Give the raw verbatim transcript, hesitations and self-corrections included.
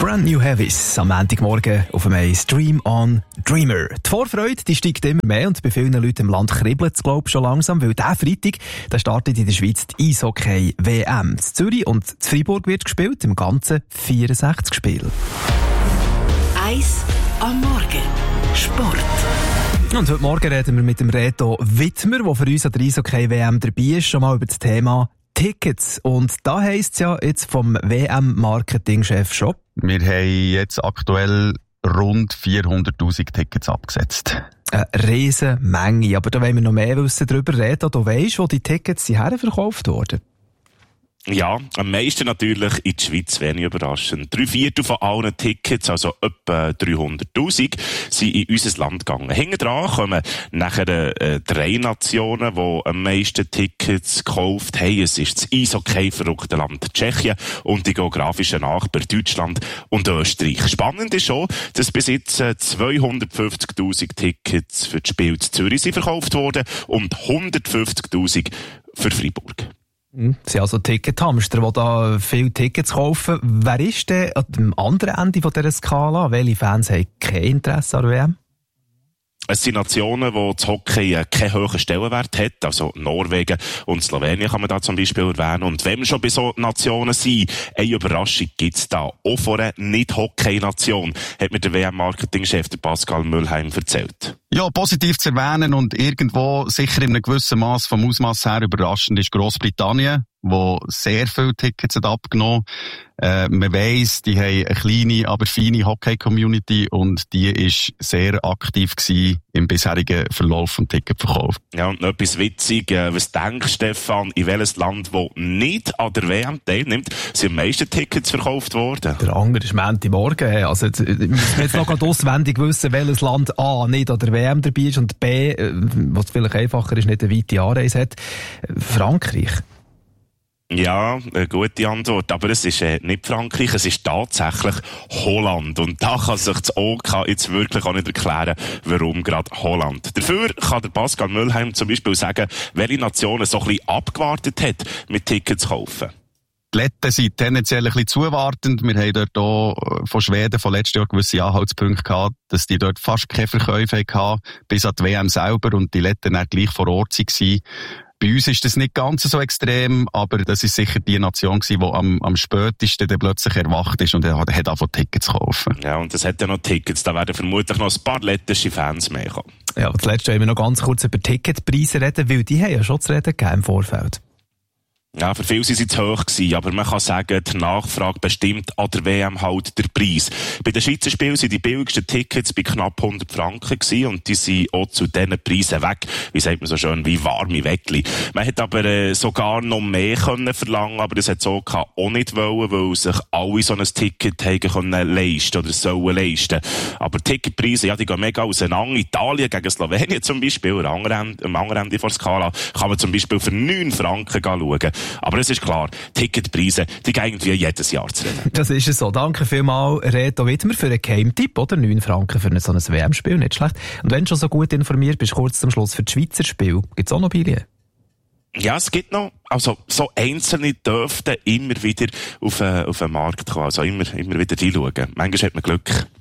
Brand New Heavies am Montagmorgen auf dem Stream on Dreamer. Die Vorfreude die steigt immer mehr und bei vielen Leuten im Land kribbelt es, glaube ich, schon langsam, weil dieser Freitag da startet in der Schweiz die Eishockey-W M. In Zürich und in Freiburg wird gespielt, im ganzen vierundsechzig Spiele. Eis am Morgen. Sport. Und heute Morgen reden wir mit dem Reto Wittmer, der für uns an der Eishockey-W M dabei ist, schon mal über das Thema Tickets. Und da heisst es ja jetzt vom W M-Marketing-Chef schon: Wir haben jetzt aktuell rund vierhunderttausend Tickets abgesetzt. Eine riesen Menge, aber da wollen wir noch mehr wissen darüber reden. Du weisst, wo die Tickets herverkauft wurden? Ja, am meisten natürlich in der Schweiz, wenig überraschend. Drei Viertel von allen Tickets, also etwa dreihunderttausend, sind in unser Land gegangen. Hinten dran kommen nachher äh, drei Nationen, die am meisten Tickets gekauft haben. Es ist das Eishockey-verrückte Land Tschechien und die geografischen Nachbarn Deutschland und Österreich. Spannend ist schon, dass bis jetzt äh, zweihundertfünfzigtausend Tickets für das Spiel in Zürich sind verkauft worden und hundertfünfzigtausend für Freiburg. Das sind also Tickethamster, die da viele Tickets kaufen. Wer ist denn an dem anderen Ende dieser Skala? Welche Fans haben kein Interesse an der W M? Es sind Nationen, wo das Hockey keinen hohen Stellenwert hat. Also Norwegen und Slowenien kann man da zum Beispiel erwähnen. Und wenn wir schon bei so Nationen sind, eine Überraschung gibt's da. Auch von einer Nicht-Hockey-Nation, hat mir der W M-Marketing-Chef Pascal Müllheim erzählt. Ja, positiv zu erwähnen und irgendwo sicher in einem gewissen Maß vom Ausmaß her überraschend ist Grossbritannien, wo sehr viele Tickets hat abgenommen. Äh, man weiss, die haben eine kleine, aber feine Hockey-Community und die ist sehr aktiv gewesen im bisherigen Verlauf vom Ticketverkauf. Ja, und noch etwas witzig. Äh, was denkst, Stefan, in welches Land, das nicht an der W M teilnimmt, sind am meisten Tickets verkauft worden? Der andere ist Montagmorgen. Also jetzt, müssen wir jetzt noch auswendig wissen, welches Land A nicht an der W M dabei ist und B, äh, was vielleicht einfacher ist, nicht eine weite Anreise hat, Frankreich. Ja, eine gute Antwort. Aber es ist äh, nicht Frankreich, es ist tatsächlich Holland. Und da kann sich das O K jetzt wirklich auch nicht erklären, warum gerade Holland. Dafür kann der Pascal Müllheim zum Beispiel sagen, welche Nationen so ein bisschen abgewartet hat, mit Tickets zu kaufen. Die Letten sind tendenziell ein bisschen zuwartend. Wir haben dort auch von Schweden von letztes Jahr gewisse Anhaltspunkte gehabt, dass die dort fast keine Verkäufe hatten, bis an die W M selber und die Letten dann gleich vor Ort waren. Bei uns ist das nicht ganz so extrem, aber das ist sicher die Nation gewesen, die am, am spätesten dann plötzlich erwacht ist und er hat, hat angefangen Tickets zu kaufen. Ja, und es hat ja noch Tickets, da werden vermutlich noch ein paar lettische Fans mehr kommen. Ja, aber zuletzt wollen wir noch ganz kurz über Ticketpreise reden, weil die haben ja schon zu reden gegeben im Vorfeld. Ja, für viele sind sie zu hoch gewesen, aber man kann sagen, die Nachfrage bestimmt an der W M halt der Preis. Bei den Schweizer Spielen sind die billigsten Tickets bei knapp hundert Franken gewesen und die sind auch zu diesen Preisen weg. Wie sagt man so schön, wie warme Weckli. Man hätte aber äh, sogar noch mehr können verlangen, aber das hat so auch nicht wollen, weil sich alle so ein Ticket haben können leisten oder sollen leisten. Aber Ticketpreise, ja, die gehen mega auseinander. Italien gegen Slowenien zum Beispiel, am anderen Ende, am anderen Ende der Skala, kann man zum Beispiel für neun Franken schauen. Aber es ist klar, Ticketpreise, die gehen irgendwie jedes Jahr zu reden. Das ist es so. Danke vielmals, Reto Wittmer, für einen Game-Tipp, oder? neun Franken für so ein W M-Spiel, nicht schlecht. Und wenn du schon so gut informiert bist, kurz zum Schluss für das Schweizer Spiel, gibt es auch noch Billionen? Ja, es gibt noch, also so Einzelne dürften immer wieder auf, äh, auf den Markt kommen, also immer, immer wieder reinschauen. Manchmal hat man Glück.